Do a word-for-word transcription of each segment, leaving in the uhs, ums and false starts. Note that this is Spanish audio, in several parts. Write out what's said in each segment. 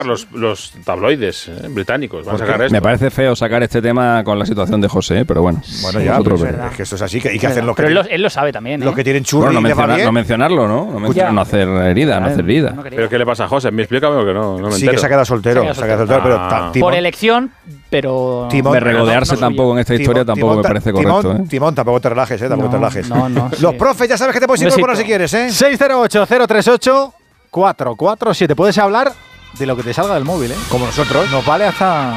Los, los tabloides ¿eh? británicos van a sacar esto. Me parece feo sacar este tema con la situación de José, ¿eh? Pero bueno. Bueno, ya, pero es, es que esto es así. Que, y que hacen lo que pero él tienen, lo, él lo sabe también. ¿eh? Lo que tienen churri bueno, no, y menciona, de no mencionarlo, ¿no? No, mencionar, no hacer herida, no hacer herida. No ¿Pero qué le pasa a José? ¿Me explícame o que no? No me sí, entero. que se ha quedado soltero. Se ha quedado soltero, pero ta, timón, por elección, pero. Timón, de regodearse no, no tampoco en esta historia timón, tampoco timón, me parece correcto. Timón, ¿eh? timón, tampoco te relajes, ¿eh? Tampoco no, te relajes. No, no, Los sí. profes, ya sabes que te puedes incorporar si quieres, ¿eh? seis cero ocho, cero tres ocho, cuatro cuatro siete. Puedes hablar de lo que te salga del móvil, ¿eh? Como nosotros. Nos vale hasta...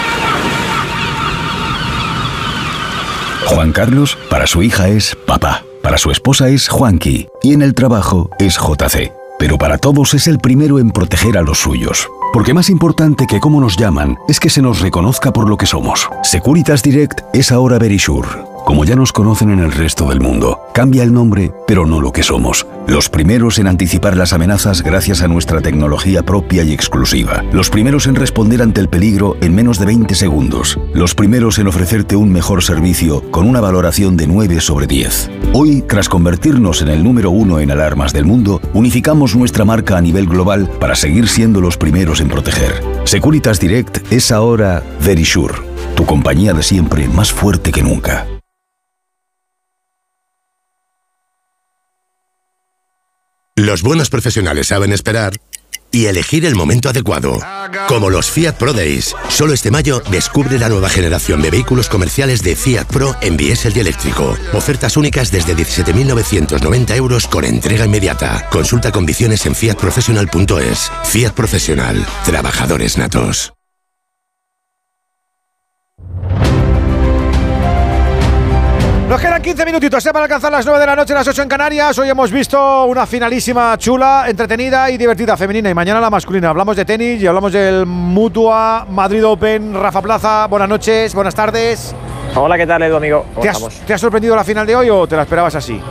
Juan Carlos, para su hija es papá, para su esposa es Juanqui y en el trabajo es J C. Pero para todos es el primero en proteger a los suyos. Porque más importante que cómo nos llaman es que se nos reconozca por lo que somos. Securitas Direct es ahora Verisure. Como ya nos conocen en el resto del mundo, cambia el nombre, pero no lo que somos. Los primeros en anticipar las amenazas gracias a nuestra tecnología propia y exclusiva. Los primeros en responder ante el peligro en menos de veinte segundos. Los primeros en ofrecerte un mejor servicio con una valoración de nueve sobre diez. Hoy, tras convertirnos en el número uno en alarmas del mundo, unificamos nuestra marca a nivel global para seguir siendo los primeros en proteger. Securitas Direct es ahora Verisure, tu compañía de siempre más fuerte que nunca. Los buenos profesionales saben esperar y elegir el momento adecuado. Como los Fiat Pro Days. Solo este mayo descubre la nueva generación de vehículos comerciales de Fiat Pro en diésel y eléctrico. Ofertas únicas desde diecisiete mil novecientos noventa euros con entrega inmediata. Consulta condiciones en fiat professional punto es. Fiat Profesional. Trabajadores natos. Nos quedan quince minutitos ¿eh? para alcanzar las nueve de la noche, las ocho en Canarias. Hoy hemos visto una finalísima chula, entretenida y divertida femenina. Y mañana la masculina. Hablamos de tenis y hablamos del Mutua Madrid Open. Rafa Plaza, buenas noches, buenas tardes. Hola, ¿qué tal, Edu, amigo? ¿Cómo ¿Te has, estamos? ¿Te ha sorprendido la final de hoy o te la esperabas así?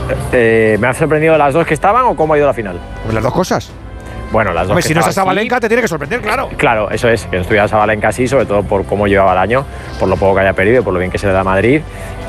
Eh, ¿Me han sorprendido las dos que estaban o cómo ha ido la final? Pues las dos cosas. Bueno, las dos. Hombre, que si no estaba estás a Sabalenka, te tiene que sorprender, claro. Claro, eso es, que no estuviera Sabalenka así, sobre todo por cómo llevaba el año, por lo poco que haya perdido, por lo bien que se le da a Madrid.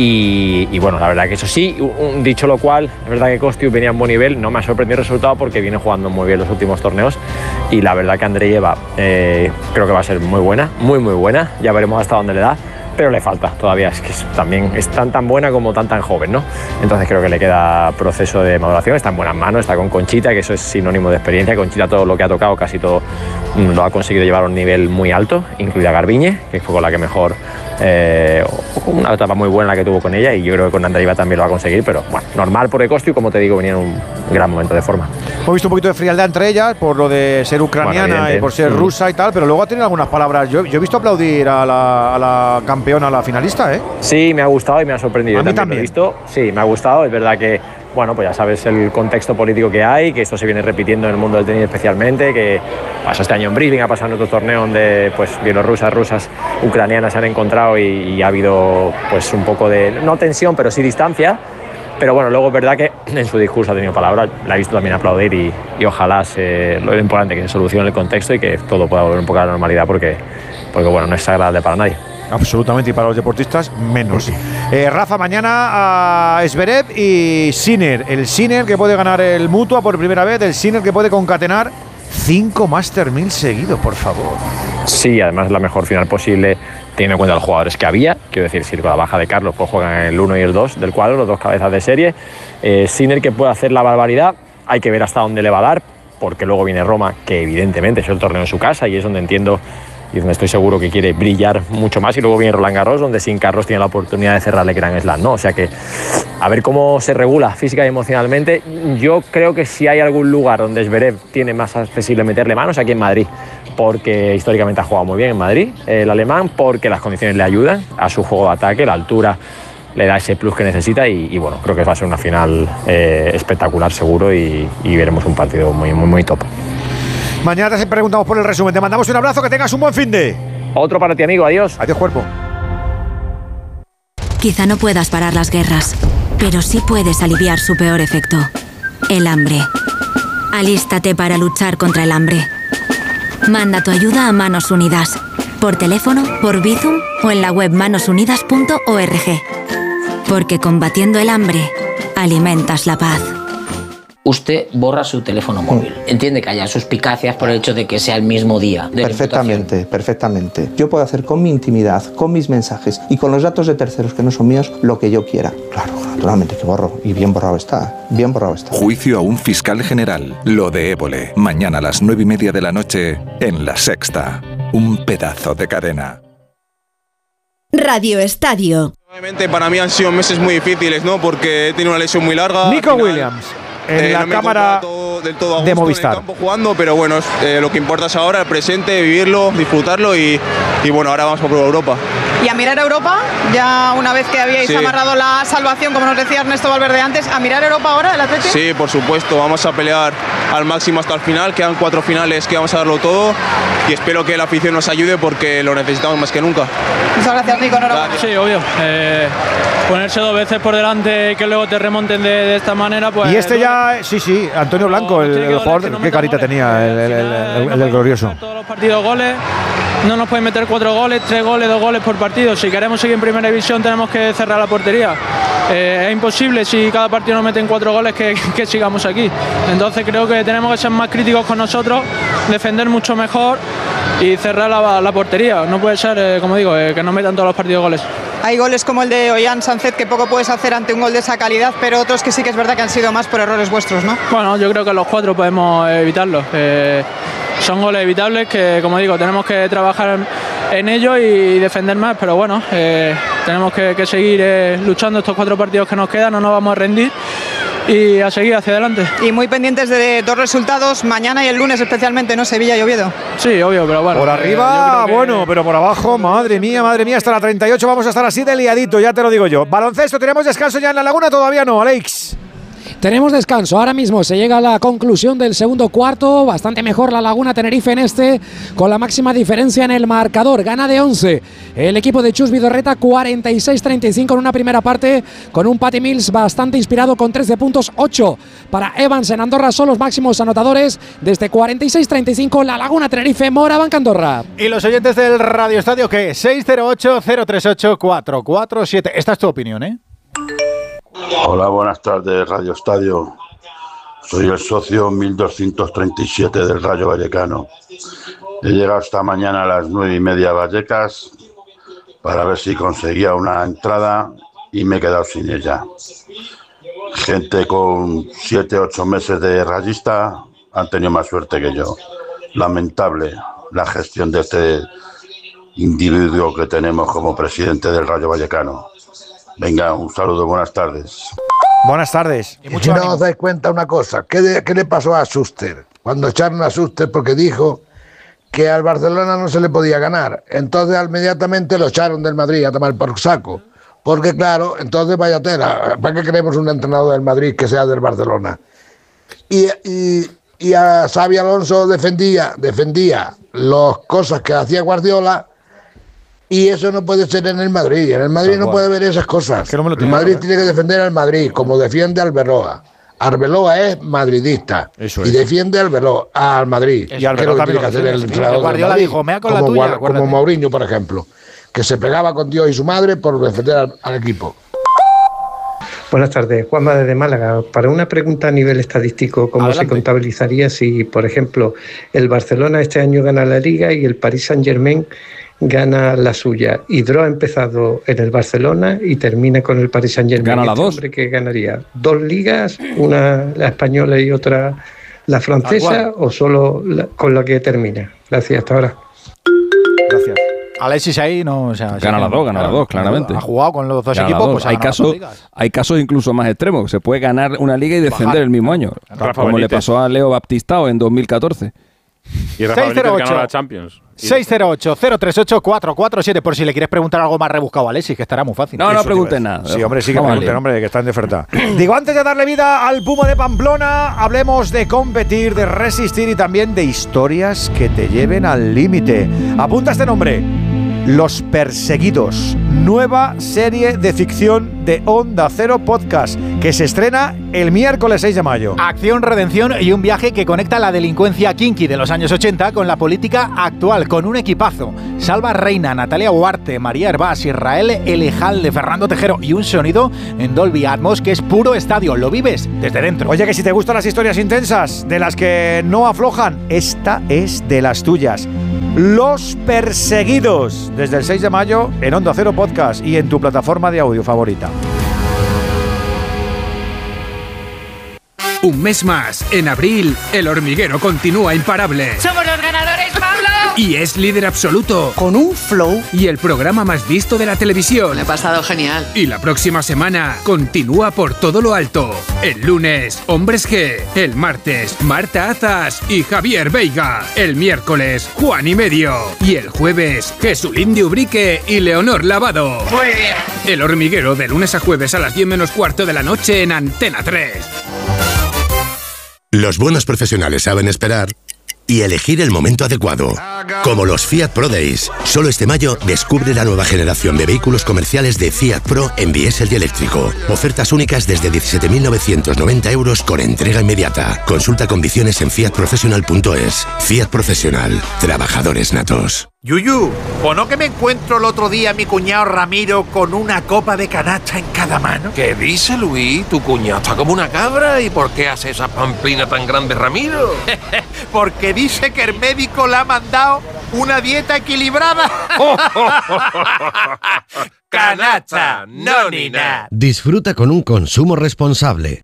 Y, y bueno, la verdad que eso sí, un, dicho lo cual, es verdad que Kostiuk venía en buen nivel, no me ha sorprendido el resultado porque viene jugando muy bien los últimos torneos. Y la verdad que Andreeva eh, creo que va a ser muy buena, muy muy buena, ya veremos hasta dónde le da. Pero le falta todavía, es que es, también es tan tan buena como tan tan joven, ¿no? Entonces creo que le queda proceso de maduración, está en buenas manos, está con Conchita, que eso es sinónimo de experiencia. Conchita todo lo que ha tocado, casi todo lo ha conseguido llevar a un nivel muy alto, incluida Garbiñe, que fue con la que mejor, eh, una etapa muy buena la que tuvo con ella, y yo creo que con Andreeva también lo va a conseguir, pero bueno, normal por Kostiuk, como te digo, venía en un gran momento de forma. Hemos visto un poquito de frialdad entre ellas por lo de ser ucraniana bueno, y por ser mm. rusa y tal, pero luego ha tenido algunas palabras. Yo, yo he visto aplaudir a la, a la campeona, a la finalista, ¿eh? Sí, me ha gustado y me ha sorprendido. A mí también, también. Lo he visto, sí, me ha gustado. Es verdad que, bueno, pues ya sabes el contexto político que hay, que esto se viene repitiendo en el mundo del tenis especialmente, que pasó este año en Brisbane, ha pasado en otro torneo donde pues bielorrusas, rusas, ucranianas se han encontrado y, y ha habido pues un poco de, no tensión, pero sí distancia. Pero bueno, luego es verdad que en su discurso ha tenido palabras, la he visto también aplaudir y, y ojalá se, lo importante que se solucione el contexto y que todo pueda volver un poco a la normalidad porque, porque bueno, no es agradable para nadie. Absolutamente, y para los deportistas menos. Eh, Rafa, mañana a Zverev y Sinner. El Sinner que puede ganar el Mutua por primera vez, el Sinner que puede concatenar cinco Master mil seguidos, por favor. Sí, además es la mejor final posible teniendo en cuenta los jugadores que había. Quiero decir, si con la baja de Carlos pues juegan el uno y el dos del cuadro, los dos cabezas de serie. Eh, Sinner que puede hacer la barbaridad, hay que ver hasta dónde le va a dar, porque luego viene Roma, que evidentemente es el torneo en su casa y es donde entiendo y donde estoy seguro que quiere brillar mucho más, y luego viene Roland Garros, donde sin Carlos tiene la oportunidad de cerrarle Grand Slam, ¿no? O sea que a ver cómo se regula física y emocionalmente. Yo creo que si hay algún lugar donde Zverev tiene más accesible meterle manos, aquí en Madrid, porque históricamente ha jugado muy bien en Madrid el alemán, porque las condiciones le ayudan a su juego de ataque, la altura le da ese plus que necesita y, y bueno, creo que va a ser una final eh, espectacular seguro y, y veremos un partido muy, muy, muy top. Mañana te preguntamos por el resumen. Te mandamos un abrazo, que tengas un buen fin de. Otro para ti, amigo. Adiós. Adiós, cuerpo. Quizá no puedas parar las guerras, pero sí puedes aliviar su peor efecto: el hambre. Alístate para luchar contra el hambre. Manda tu ayuda a Manos Unidas, por teléfono, por Bizum o en la web manos unidas punto org. Porque combatiendo el hambre, alimentas la paz. usted borra su teléfono móvil. Entiende que haya suspicacias por el hecho de que sea el mismo día de Perfectamente, perfectamente. Yo puedo hacer con mi intimidad, con mis mensajes y con los datos de terceros que no son míos lo que yo quiera. Claro, naturalmente que borro. Y bien borrado está. Bien borrado está. Juicio a un fiscal general. Lo de Évole. Mañana a las nueve y media de la noche en La Sexta. Un pedazo de cadena. Radio Estadio. Obviamente para mí han sido meses muy difíciles, ¿no? Porque he tenido una lesión muy larga. Nico Williams. En eh, la no cámara todo, del todo a de Movistar. En el campo jugando, pero bueno, eh, lo que importa es ahora el presente, vivirlo, disfrutarlo y, y bueno, ahora vamos por Europa. Y a mirar Europa, ya una vez que habíais sí. amarrado la salvación, como nos decía Ernesto Valverde antes, ¿a mirar Europa ahora el Atleti? Sí, por supuesto, vamos a pelear al máximo hasta el final, quedan cuatro finales que vamos a darlo todo y espero que la afición nos ayude porque lo necesitamos más que nunca. Muchas gracias, Nico. Enhorabuena. Sí, obvio. Eh, ponerse dos veces por delante y que luego te remonten de, de esta manera, pues... Y este ya, sí, sí, Antonio Blanco, el, el jugador, que no qué carita goles. tenía, el, el, el, el, el del glorioso. Todos los partidos goles, no nos pueden meter cuatro goles, tres goles, dos goles por partido. Si queremos seguir en primera división tenemos que cerrar la portería. Eh, es imposible si cada partido nos meten cuatro goles que, que sigamos aquí. Entonces creo que tenemos que ser más críticos con nosotros, defender mucho mejor y cerrar la, la portería. No puede ser, eh, como digo, eh, que nos metan todos los partidos goles. Hay goles como el de Ollán Sánchez que poco puedes hacer ante un gol de esa calidad, pero otros que sí que es verdad que han sido más por errores vuestros, ¿no? Bueno, yo creo que los cuatro podemos evitarlos. Eh, son goles evitables que, como digo, tenemos que trabajar en, en ello y defender más, pero bueno, eh, tenemos que, que seguir eh, luchando estos cuatro partidos que nos quedan, no nos vamos a rendir y a seguir hacia adelante. Y muy pendientes de dos resultados, mañana y el lunes especialmente, ¿no? Sevilla y Oviedo. Sí, obvio, pero bueno. Por arriba, eh, que... bueno, pero por abajo, madre mía, madre mía, hasta la treinta y ocho vamos a estar así de liadito, ya te lo digo yo. Baloncesto, ¿tenemos descanso ya en la Laguna? Todavía no, Alex. Tenemos descanso, ahora mismo se llega a la conclusión del segundo cuarto, bastante mejor la Laguna Tenerife en este, con la máxima diferencia en el marcador, gana de once el equipo de Chus Vidorreta, cuarenta y seis treinta y cinco en una primera parte, con un Patty Mills bastante inspirado con trece puntos, ocho para Evans en Andorra, son los máximos anotadores, desde cuarenta y seis treinta y cinco la Laguna Tenerife, Morabanca Andorra. ¿Y los oyentes del Radio Estadio qué? seis cero ocho cero tres ocho cuatro cuatro siete, esta es tu opinión, ¿eh? Hola, buenas tardes, Radio Estadio. Soy el socio mil doscientos treinta y siete del Rayo Vallecano. He llegado esta mañana a las nueve y media a Vallecas para ver si conseguía una entrada y me he quedado sin ella. Gente con siete, ocho meses de rayista han tenido más suerte que yo. Lamentable la gestión de este individuo que tenemos como presidente del Rayo Vallecano. Venga, un saludo, buenas tardes. Buenas tardes. Y mucho no os dais cuenta una cosa, ¿qué, de, ¿qué le pasó a Schuster? Cuando echaron a Schuster porque dijo que al Barcelona no se le podía ganar. Entonces inmediatamente lo echaron del Madrid a tomar por saco. Porque claro, entonces vaya tela, ¿para qué queremos un entrenador del Madrid que sea del Barcelona? Y, y, y a Xabi Alonso defendía, defendía las cosas que hacía Guardiola. Y eso no puede ser en el Madrid. En el Madrid no puede haber esas cosas. Es que no me lo el Madrid tiene que defender al Madrid, como defiende al Arbeloa. Arbeloa es madridista. Eso es. Y defiende al Arbeloa, al Madrid. Y Arbeloa también tiene que hacer el entrenador del Guardiola Madrid, dijo, me con como, la tuya, Guard, como Mourinho, por ejemplo, que se pegaba con Dios y su madre por defender al, al equipo. Buenas tardes, Juanma desde Málaga. Para una pregunta a nivel estadístico, ¿cómo Adelante. se contabilizaría si, por ejemplo, el Barcelona este año gana la Liga y el Paris Saint-Germain gana la suya? Hidro ha empezado en el Barcelona y termina con el Paris Saint-Germain. Gana las dos. ¿Hombre qué ganaría? ¿Dos ligas? ¿Una la española y otra la francesa? ¿O solo la, con la que termina? Gracias, hasta ahora. Gracias. Alexis ahí no... O sea, gana las dos, gana las dos, claramente. Ha jugado con los dos gana equipos, dos. pues hay, casos, hay casos incluso más extremos. Se puede ganar una liga y descender Bajar. el mismo año. Rafa como Benítez. Le pasó a Leo Baptistao en dos mil catorce. Y Rafa Benítez ganó la Champions. seis cero ocho cero tres ocho cuatro cuatro siete por si le quieres preguntar algo más rebuscado a Alexis, que estará muy fácil. No, no preguntes nada. Sí, hombre, sí que pregunten, hombre, que están de oferta. Digo, antes de darle vida al Puma de Pamplona, hablemos de competir, de resistir y también de historias que te lleven al límite. Apunta este nombre. Los Perseguidos, nueva serie de ficción de Onda Cero Podcast, que se estrena el miércoles seis de mayo. Acción, redención y un viaje que conecta la delincuencia kinky de los años ochenta con la política actual, con un equipazo. Salva Reina, Natalia Huarte, María Hervás, Israel Elejalde, Fernando Tejero y un sonido en Dolby Atmos que es puro estadio, lo vives desde dentro. Oye, que si te gustan las historias intensas, de las que no aflojan, esta es de las tuyas. Los Perseguidos, desde el seis de mayo en Onda Cero Podcast y en tu plataforma de audio favorita. Un mes más, en abril, El Hormiguero continúa imparable. ¡Somos los ganadores, Pablo! Y es líder absoluto. Con un flow. Y el programa más visto de la televisión. Me he pasado genial. Y la próxima semana, continúa por todo lo alto. El lunes, Hombres G. El martes, Marta Azas y Javier Veiga. El miércoles, Juan y Medio. Y el jueves, Jesulín de Ubrique y Leonor Lavado. Muy bien. El Hormiguero, de lunes a jueves a las diez menos cuarto de la noche en Antena tres. Los buenos profesionales saben esperar y elegir el momento adecuado. Como los Fiat Pro Days. Solo este mayo descubre la nueva generación de vehículos comerciales de Fiat Pro en diésel y eléctrico. Ofertas únicas desde diecisiete mil novecientos noventa euros con entrega inmediata. Consulta condiciones en fiat professional punto es. Fiat Profesional. Trabajadores natos. Yuyu, ¿o no que me encuentro el otro día a mi cuñado Ramiro con una copa de canacha en cada mano? ¿Qué dice, Luis? Tu cuñado está como una cabra. ¿Y por qué hace esa pamplina tan grande, Ramiro? Porque dice que el médico le ha mandado una dieta equilibrada. Canacha, no ni nada. Disfruta con un consumo responsable.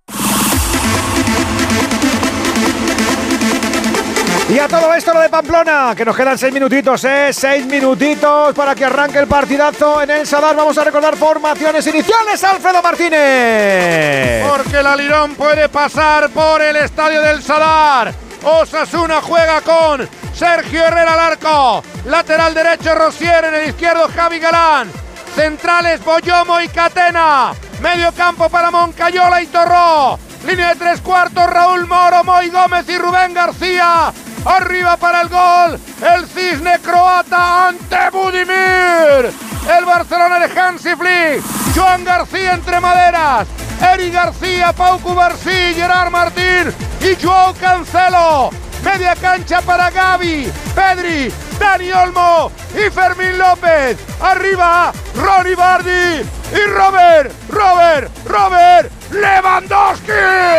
Y a todo esto lo de Pamplona, que nos quedan seis minutitos, ¿eh? Seis minutitos para que arranque el partidazo en el Sadar. Vamos a recordar formaciones iniciales, Alfredo Martínez. Porque el Alirón puede pasar por el estadio del Sadar. Osasuna juega con Sergio Herrera al arco. Lateral derecho Rosier, en el izquierdo Javi Galán. Centrales Boyomo y Catena. Medio campo para Moncayola y Torró. Línea de tres cuartos Raúl Moro, Moy Gómez y Rubén García. Arriba para el gol, el cisne croata ante Budimir. El Barcelona de Hansi Flick. Joan García entre maderas. Eric García, Pau Cubarsí, Gerard Martín y Joao Cancelo. Media cancha para Gavi, Pedri, Dani Olmo y Fermín López. Arriba, Ronny Bardi y Robert, Robert, Robert Lewandowski.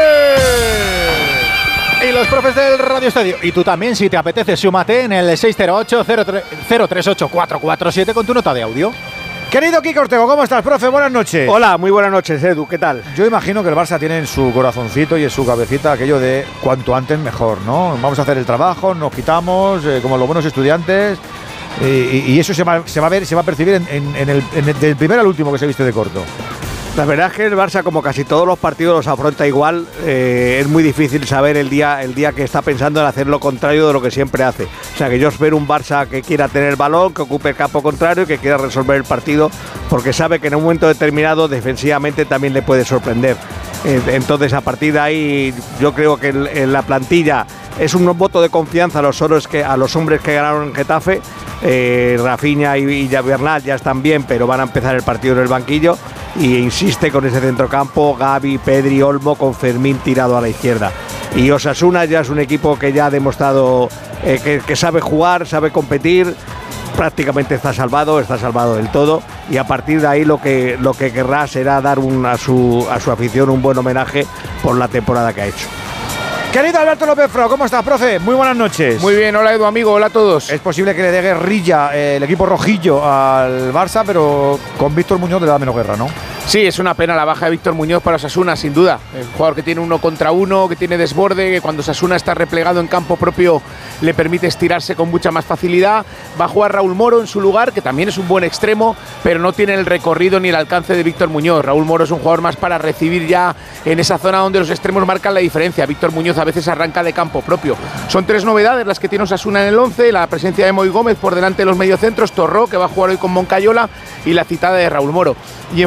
Y los profes del Radio Estadio. Y tú también, si te apetece, súmate en el seis cero ocho, cero tres ocho, cuatro cuatro siete con tu nota de audio. Querido Kiko Ortego, ¿cómo estás, profe? Buenas noches. Hola, muy buenas noches, Edu, ¿qué tal? Yo imagino que el Barça tiene en su corazoncito y en su cabecita aquello de cuanto antes mejor, ¿no? Vamos a hacer el trabajo, nos quitamos, eh, como los buenos estudiantes, eh, y, y eso se va, se va a ver, se va a percibir en, en, en el, en el, del primer al último que se viste de corto. La verdad es que el Barça, como casi todos los partidos, los afronta igual. Eh, es muy difícil saber el día, el día que está pensando en hacer lo contrario de lo que siempre hace. O sea, que yo espero un Barça que quiera tener el balón, que ocupe el campo contrario y que quiera resolver el partido, porque sabe que en un momento determinado defensivamente también le puede sorprender. Eh, entonces, a partir de ahí, yo creo que en, en la plantilla es un voto de confianza a los, que, a los hombres que ganaron en Getafe. Eh, Rafinha y, y Bernal ya están bien, pero van a empezar el partido en el banquillo. Y insiste con ese centrocampo, Gavi, Pedri, Olmo, con Fermín tirado a la izquierda. Y Osasuna ya es un equipo que ya ha demostrado eh, que, que sabe jugar, sabe competir, prácticamente está salvado, está salvado del todo, y a partir de ahí lo que, lo que querrá será dar un, a, su, a su afición un buen homenaje por la temporada que ha hecho. Querido Alberto López Frao, ¿cómo estás, profe? Muy buenas noches. Muy bien, hola Edu, amigo, hola a todos. Es posible que le dé guerrilla eh, el equipo rojillo al Barça, pero con Víctor Muñoz le da menos guerra, ¿no? Sí, es una pena la baja de Víctor Muñoz para Osasuna, sin duda. El jugador que tiene uno contra uno, que tiene desborde, que cuando Osasuna está replegado en campo propio le permite estirarse con mucha más facilidad. Va a jugar Raúl Moro en su lugar, que también es un buen extremo, pero no tiene el recorrido ni el alcance de Víctor Muñoz. Raúl Moro es un jugador más para recibir ya en esa zona donde los extremos marcan la diferencia. Víctor Muñoz a veces arranca de campo propio. Son tres novedades las que tiene Osasuna en el once: la presencia de Moy Gómez por delante de los mediocentros, Torró, que va a jugar hoy con Moncayola, y la citada de Raúl Moro. Y enfrente un Barça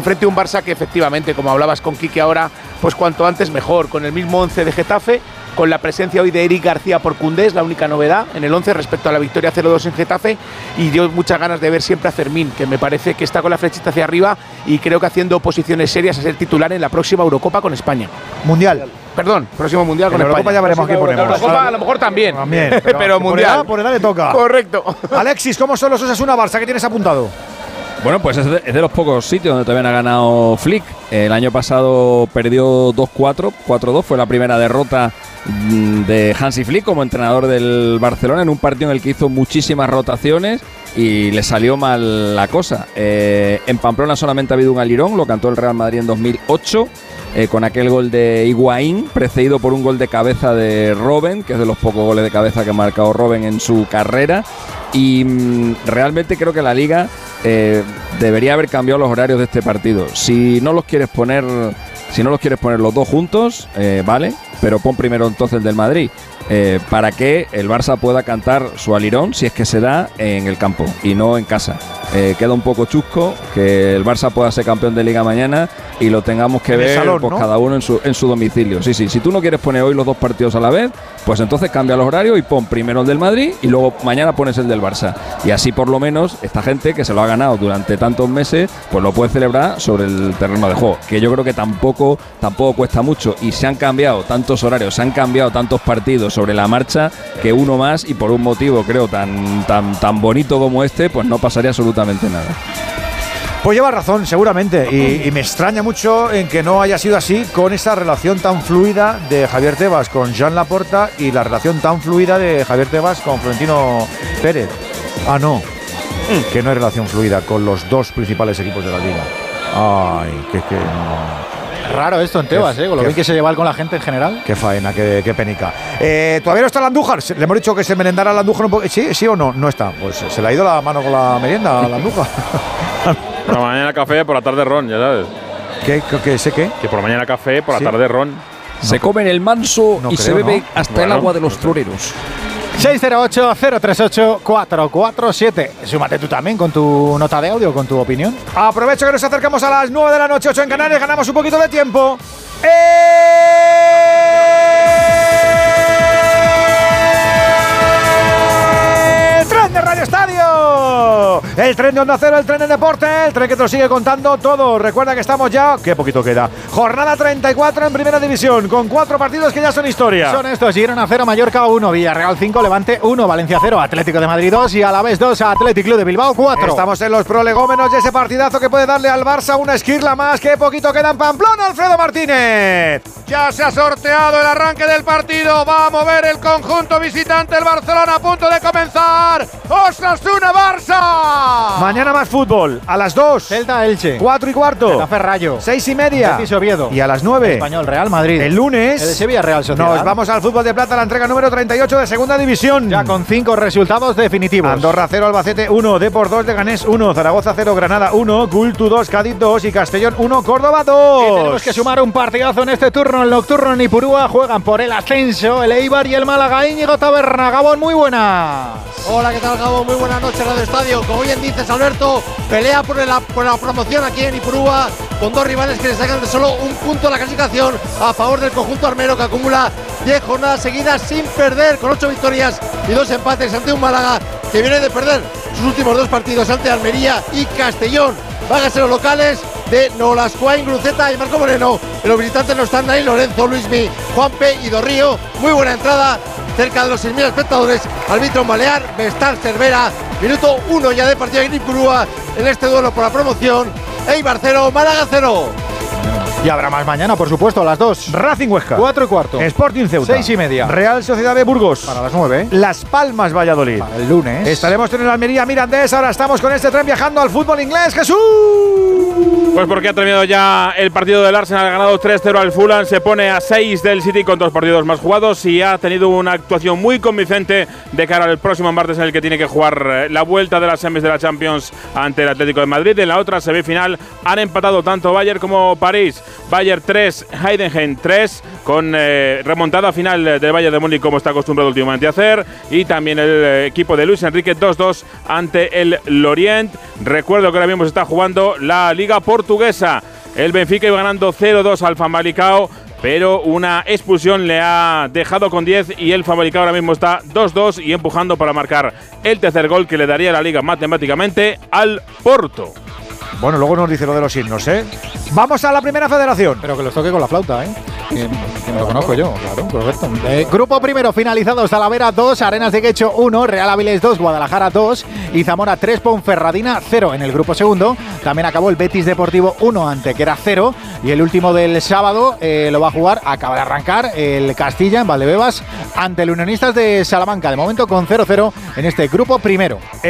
Barça que efectivamente, como hablabas con Quique ahora, pues cuanto antes mejor, con el mismo once de Getafe, con la presencia hoy de Eric García por Koundé, es la única novedad en el once respecto a la victoria cero dos en Getafe, y yo muchas ganas de ver siempre a Fermín, que me parece que está con la flechita hacia arriba y creo que haciendo posiciones serias a ser titular en la próxima Eurocopa con España. Mundial. Perdón, próximo Mundial con en España. Europa ya veremos quién ponemos. La Eurocopa a lo mejor también, también pero, pero Mundial. Por edad, por edad le toca. Correcto. Alexis, ¿cómo son los Osasuna-Barça? ¿Qué tienes apuntado? Bueno, pues es de, es de los pocos sitios donde también ha ganado Flick. El año pasado perdió dos cuatro, cuatro dos. Fue la primera derrota de Hansi Flick como entrenador del Barcelona en un partido en el que hizo muchísimas rotaciones y le salió mal la cosa. Eh, en Pamplona solamente ha habido un alirón, lo cantó el Real Madrid en dos mil ocho. Eh, con aquel gol de Higuaín, precedido por un gol de cabeza de Robben, que es de los pocos goles de cabeza que ha marcado Robben en su carrera. Y mmm, realmente creo que la Liga eh, debería haber cambiado los horarios de este partido. Si no los quieres poner, si no los quieres poner los dos juntos, eh, vale, pero pon primero entonces el del Madrid. Eh, para que el Barça pueda cantar su alirón, si es que se da, en el campo y no en casa. Eh, queda un poco chusco que el Barça pueda ser campeón de Liga mañana y lo tengamos que ver salón, pues, ¿no? Cada uno en su, en su domicilio. Sí, sí, si tú no quieres poner hoy los dos partidos a la vez, pues entonces cambia los horarios y pon primero el del Madrid y luego mañana pones el del Barça. Y así por lo menos esta gente que se lo ha ganado durante tantos meses, pues lo puede celebrar sobre el terreno de juego, que yo creo que tampoco, tampoco cuesta mucho. Y se han cambiado tantos horarios, se han cambiado tantos partidos sobre la marcha, que uno más, y por un motivo creo tan, tan, tan bonito como este, pues no pasaría absolutamente nada. Pues lleva razón, seguramente, y, y me extraña mucho en que no haya sido así con esa relación tan fluida de Javier Tebas con Joan Laporta y la relación tan fluida de Javier Tebas con Florentino Pérez. Ah, no, mm. que no hay relación fluida con los dos principales equipos de la Liga. Ay, que que no. Raro esto en Tebas, ¿eh? Con lo bien que se lleva con la gente en general. Qué faena, qué, qué penica. Eh, ¿Todavía no está el Andújar? Le hemos dicho que se merendara el Andújar un poco. ¿Sí, sí o no? No está. Pues se le ha ido la mano con la merienda al Andújar. Por la mañana café, por la tarde ron, ya sabes. ¿Qué? ¿Qué? ¿Sé qué? Que por la mañana café, por la ¿Sí? tarde ron. Se no, come en el manso no y creo, se bebe ¿no? hasta bueno, el agua de los toreros. seis cero ocho, cero tres ocho, cuatro cuatro siete. Súmate tú también con tu nota de audio, con tu opinión. Aprovecho que nos acercamos a las nueve de la noche, ocho en Canarias, ganamos un poquito de tiempo. ¡Eh! ¡Tren de Radio Estadio! El tren de Onda Cero, el tren de deporte, el tren que te lo sigue contando todo. Recuerda que estamos ya, qué poquito queda, jornada treinta y cuatro en Primera División, con cuatro partidos que ya son historia. Son estos: Girona cero, Mallorca uno, Villarreal cinco, Levante uno, Valencia cero, Atlético de Madrid dos y Alavés dos, Athletic Club de Bilbao cuatro. Estamos en los prolegómenos de ese partidazo que puede darle al Barça una esquirla más. Qué poquito queda en Pamplona, Alfredo Martínez. Ya se ha sorteado el arranque del partido. Va a mover el conjunto visitante, el Barcelona, a punto de comenzar. Osasuna Barça. Mañana más fútbol. A las dos. Celta Elche. Cuatro y cuarto. Getafe Rayo. Seis y media. Betis Oviedo. Y a las nueve. Español Real Madrid. El lunes. El de Sevilla Real Sociedad. Nos vamos al fútbol de plata, la entrega número treinta y ocho de Segunda División. Ya con cinco resultados definitivos. Andorra cero, Albacete uno, Depor dos, Leganés uno, Zaragoza cero, Granada uno, Cultu dos, Cádiz dos y Castellón uno, Córdoba dos. Y tenemos que sumar un partidazo en este turno. El nocturno en Ipurúa juegan por el ascenso el Eibar y el Málaga. Íñigo Taberna. Gabón, muy buenas. Hola, ¿qué tal, Gabón? Muy buenas noches, Radio Estadio. Como bien dices, Alberto, pelea por la, por la promoción aquí en Ipurúa, con dos rivales que le sacan de solo un punto la clasificación a favor del conjunto armero, que acumula diez jornadas seguidas sin perder, con ocho victorias y dos empates ante un Málaga que viene de perder sus últimos dos partidos ante Almería y Castellón. Van a ser los locales de Nolascoain, Gruceta y Marco Moreno. En los visitantes no están ahí Lorenzo, Luismi, Juanpe y Dorrío. Muy buena entrada, cerca de los seis mil espectadores. Árbitro Balear, Vestar Cervera. Minuto uno ya de partido en Ipurúa en este duelo por la promoción. Eibar cero, Málaga cero. Y habrá más mañana, por supuesto, a las dos. Racing Huesca. Cuatro y cuarto. Sporting Ceuta. Seis y media. Real Sociedad de Burgos. Para las nueve. Las Palmas Valladolid. Para el lunes. Estaremos en el Almería Mirandés. Ahora estamos con este tren viajando al fútbol inglés. ¡Jesús! Pues porque ha terminado ya el partido del Arsenal, ha ganado tres cero al Fulham, se pone a seis del City con dos partidos más jugados y ha tenido una actuación muy convincente de cara al próximo martes, en el que tiene que jugar la vuelta de las semis de la Champions ante el Atlético de Madrid. En la otra semifinal han empatado tanto Bayern como París. Bayern tres, Heidenheim tres, con eh, remontada final del Bayern de Múnich, como está acostumbrado últimamente a hacer, y también el eh, equipo de Luis Enrique dos dos ante el Lorient. Recuerdo que ahora mismo se está jugando la Liga Portuguesa. El Benfica iba ganando cero dos al Famalicão, pero una expulsión le ha dejado con diez y el Famalicão ahora mismo está dos dos y empujando para marcar el tercer gol que le daría la Liga matemáticamente al Porto. Bueno, luego nos dice lo de los himnos, ¿eh? Vamos a la Primera Federación. Pero que los toque con la flauta, ¿eh? Que, que me lo conozco yo, claro, correcto. Eh, grupo primero, finalizados: Talavera dos, Arenas de Guecho uno, Real Avilés dos, Guadalajara dos y Zamora tres, Ponferradina cero. En el grupo segundo también acabó el Betis Deportivo uno, Antequera cero. Y el último del sábado eh, lo va a jugar, acaba de arrancar, el Castilla en Valdebebas ante el Unionistas de Salamanca. De momento con cero cero en este grupo primero.